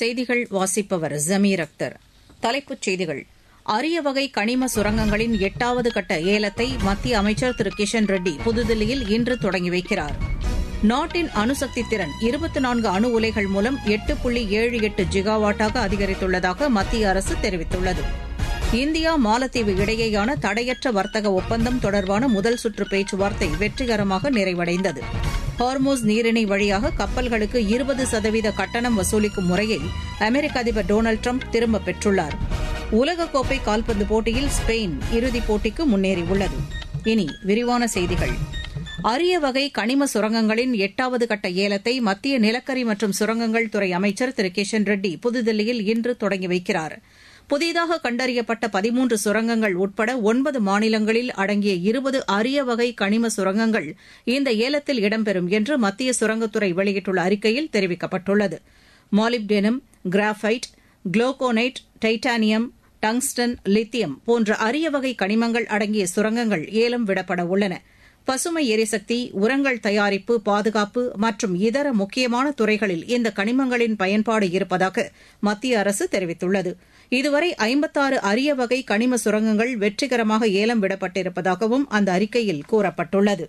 செய்திகள் வாசிப்பவர் ஜமீர் அக்தர். தலைப்புச் செய்திகள். அரிய வகை கனிம சுரங்கங்களின் 8வது கட்ட ஏலத்தை மத்திய அமைச்சர் திரு கிஷன் ரெட்டி புதுதில்லியில் இன்று தொடங்கி வைக்கிறார். நாட்டின் அணுசக்தி திறன் 24 அணு உலைகள் மூலம் 8.78 ஜிகாவாட்டாக அதிகரித்துள்ளதாக மத்திய அரசு தெரிவித்துள்ளது. இந்தியா மாலத்தீவு இடையேயான தடையற்ற வர்த்தக ஒப்பந்தம் தொடர்பான முதல் சுற்று பேச்சுவார்த்தை வெற்றிகரமாக நிறைவடைந்தது. ஹார்மோஸ் நீரிணை வழியாக கப்பல்களுக்கு 20% கட்டணம் வசூலிக்கும் முறையை அமெரிக்க அதிபர் டொனால்டு டிரம்ப் திரும்பப் பெற்றுள்ளார். உலகக்கோப்பை கால்பந்து போட்டியில் ஸ்பெயின் இறுதிப் போட்டிக்கு முன்னேறியுள்ளது. இனி விரிவான செய்திகள். அரிய வகை கனிம சுரங்கங்களின் 8வது கட்ட ஏலத்தை மத்திய நிலக்கரி மற்றும் சுரங்கங்கள் துறை அமைச்சர் திரு கிஷன் ரெட்டி புதுதில்லியில் இன்று தொடங்கி வைக்கிறார். புதிதாக கண்டறியப்பட்ட 13 சுரங்கங்கள் உட்பட 9 மாநிலங்களில் அடங்கிய 20 அரிய வகை கனிம சுரங்கங்கள் இந்த ஏலத்தில் இடம்பெறும் என்று மத்திய சுரங்கத்துறை வெளியிட்டுள்ள அறிக்கையில் தெரிவிக்கப்பட்டுள்ளது. Molybdenum, graphite, glauconite, titanium, tungsten, lithium போன்ற அரிய வகை கனிமங்கள் அடங்கிய சுரங்கங்கள் ஏலம் விடப்பட உள்ளன. பசுமை எரிசக்தி, உரங்கள் தயாரிப்பு, பாதுகாப்பு மற்றும் இதர முக்கியமான துறைகளில் இந்த கனிமங்களின் பயன்பாடு இருப்பதாக மத்திய அரசு தெரிவித்துள்ளது. இதுவரை 56 அரிய வகை கனிம சுரங்கங்கள் வெற்றிகரமாக ஏலம் விடப்பட்டிருப்பதாகவும் அந்த அறிக்கையில் கூறப்பட்டுள்ளது.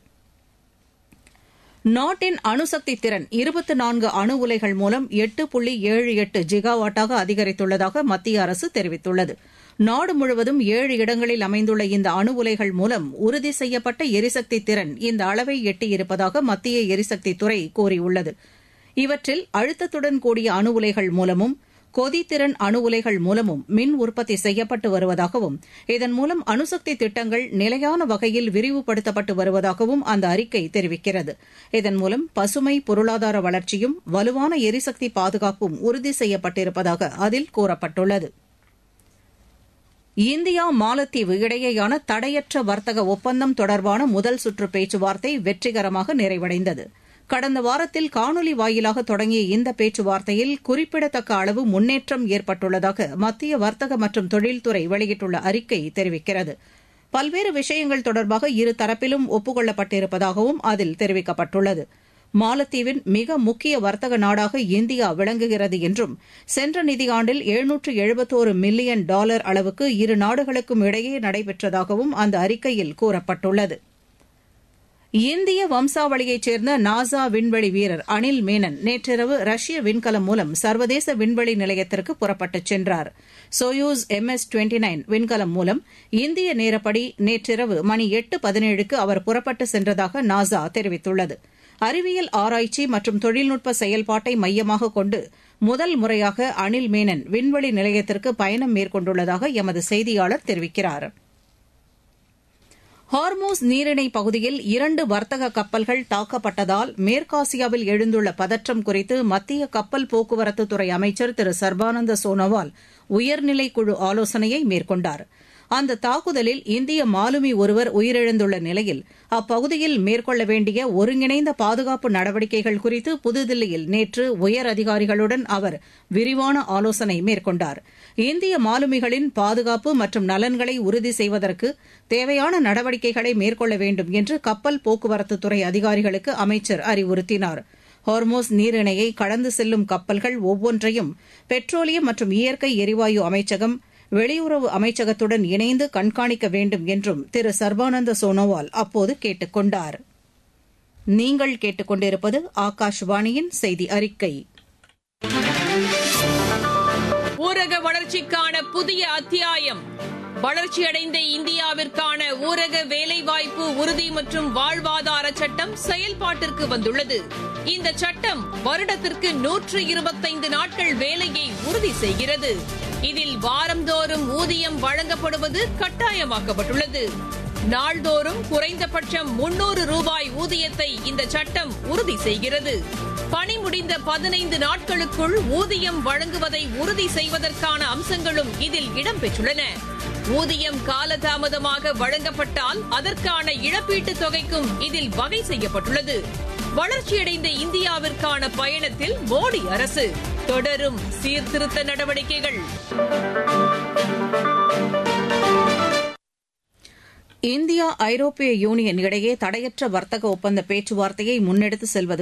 நாட்டின் அணுசக்தி திறன் 24 அணு உலைகள் மூலம் 8.78 ஜிகாவாட்டாக அதிகரித்துள்ளதாக மத்திய அரசு தெரிவித்துள்ளது. நாடு முழுவதும் 7 இடங்களில் அமைந்துள்ள இந்த அணு உலைகள் மூலம் உறுதி செய்யப்பட்ட எரிசக்தி திறன் இந்த அளவை எட்டியிருப்பதாக மத்திய எரிசக்தி துறை கூறியுள்ளது. இவற்றில் அழுத்தத்துடன் கூடிய அணு உலைகள் மூலமும் கொதித்திறன் அணு உலைகள் மூலமும் மின் உற்பத்தி செய்யப்பட்டு வருவதாகவும் இதன் மூலம் அணுசக்தி திட்டங்கள் நிலையான வகையில் விரிவுபடுத்தப்பட்டு வருவதாகவும் அந்த அறிக்கை தெரிவிக்கிறது. இதன் மூலம் பசுமை பொருளாதார வளர்ச்சியும் வலுவான எரிசக்தி பாதுகாப்பும் உறுதி செய்யப்பட்டிருப்பதாக அதில் கூறப்பட்டுள்ளது. இந்தியா மாலத்தீவு இடையேயான தடையற்ற வர்த்தக ஒப்பந்தம் தொடர்பான முதல் சுற்று பேச்சுவார்த்தை வெற்றிகரமாக நிறைவடைந்தது. கடந்த வாரத்தில் காணொலி வாயிலாக தொடங்கிய இந்த பேச்சுவார்த்தையில் குறிப்பிடத்தக்க அளவு முன்னேற்றம் ஏற்பட்டுள்ளதாக மத்திய வர்த்தக மற்றும் தொழில்துறை வெளியிட்டுள்ள அறிக்கை தெரிவிக்கிறது. பல்வேறு விஷயங்கள் தொடர்பாக இரு தரப்பிலும் ஒப்புக் அதில் தெரிவிக்கப்பட்டுள்ளது. மாலத்தீவின் மிக முக்கிய வர்த்தக நாடாக இந்தியா விளங்குகிறது என்றும் சென்ற நிதியாண்டில் $771 மில்லியன் அளவுக்கு இரு நாடுகளுக்கும் இடையே நடைபெற்றதாகவும் அந்த அறிக்கையில் கூறப்பட்டுள்ளது. இந்திய வம்சாவளியைச் சேர்ந்த நாசா விண்வெளி வீரர் அனில் மேனன் நேற்றிரவு ரஷ்ய விண்கலம் மூலம் சர்வதேச விண்வெளி நிலையத்திற்கு புறப்பட்டுச் சென்றார். சோயூஸ் MS-29 விண்கலம் மூலம் இந்திய நேரப்படி நேற்றிரவு மணி 8:17க்கு அவர் புறப்பட்டு சென்றதாக நாசா தெரிவித்துள்ளது. அறிவியல் ஆராய்ச்சி மற்றும் தொழில்நுட்ப செயல்பாட்டை மையமாக கொண்டு முதல் முறையாக அனில் மேனன் விண்வெளி நிலையத்திற்கு பயணம் மேற்கொண்டுள்ளதாக எமது செய்தியாளர் தெரிவிக்கிறார். ஹார்மோஸ் நீரிணை பகுதியில் 2 வர்த்தக கப்பல்கள் தாக்கப்பட்டதால் மேற்காசியாவில் எழுந்துள்ள பதற்றம் குறித்து மத்திய கப்பல் போக்குவரத்துத்துறை அமைச்சர் திரு சர்பானந்த சோனோவால் உயர்நிலைக் குழு ஆலோசனையை மேற்கொண்டார். அந்த தாக்குதலில் இந்திய மாலுமி ஒருவர் உயிரிழந்துள்ள நிலையில் அப்பகுதியில் மேற்கொள்ள வேண்டிய ஒருங்கிணைந்த பாதுகாப்பு நடவடிக்கைகள் குறித்து புதுதில்லியில் நேற்று உயர் அதிகாரிகளுடன் அவர் விரிவான ஆலோசனை மேற்கொண்டார். இந்திய மாலுமிகளின் பாதுகாப்பு மற்றும் நலன்களை உறுதி செய்வதற்கு தேவையான நடவடிக்கைகளை மேற்கொள்ள வேண்டும் என்று கப்பல் போக்குவரத்துத்துறை அதிகாரிகளுக்கு அமைச்சர் அறிவுறுத்தினார். ஹார்மோஸ் நீரிணையை கடந்து செல்லும் கப்பல்கள் ஒவ்வொன்றையும் பெட்ரோலியம் மற்றும் இயற்கை எரிவாயு அமைச்சகம், வெளியுறவு அமைச்சகத்துடன் இணைந்து கண்காணிக்க வேண்டும் என்றும் திரு சர்பானந்த சோனோவால் அப்போது கேட்டுக் கொண்டார். நீங்கள் கேட்டுக்கொண்டிருப்பது ஆகாஷவாணியின் செய்தி அறிக்கை. ஊரக வளர்ச்சிக்கான புதிய அத்தியாயம். வளர்ச்சியடைந்த இந்தியாவிற்கான ஊரக வேலைவாய்ப்பு உறுதி மற்றும் வாழ்வாதார சட்டம் செயல்பாட்டிற்கு வந்துள்ளது. இந்த சட்டம் வருடத்திற்கு 125 நாட்கள் வேலையை உறுதி செய்கிறது. இதில் வாரந்தோறும் ஊதியம் வழங்கப்படுவது கட்டாயமாக்கப்பட்டுள்ளது. நாள்தோறும் குறைந்தபட்சம் 300 ரூபாய் ஊதியத்தை இந்த சட்டம் உறுதி செய்கிறது. பணி முடிந்த 15 நாட்களுக்குள் ஊதியம் வழங்குவதை உறுதி செய்வதற்கான அம்சங்களும் இதில் இடம்பெற்றுள்ளன. ஊதியம் காலதாமதமாக வழங்கப்பட்டால் அதற்கான இழப்பீட்டுத் தொகைக்கும் இதில் வகை செய்யப்பட்டுள்ளது. வளர்ச்சியடைந்த இந்தியாவிற்கான பயணத்தில் மோடி அரசு தொடரும் சீர்திருத்த நடவடிக்கைகள். இந்தியா ஐரோப்பிய யூனியன் இடையே தடையற்ற வர்த்தக ஒப்பந்த பேச்சுவார்த்தையை முன்னெடுத்து செல்வது